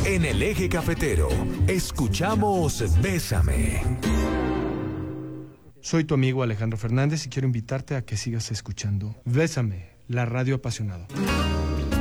En el Eje Cafetero, escuchamos Bésame. Soy tu amigo Alejandro Fernández y quiero invitarte a que sigas escuchando Bésame, la radio apasionado.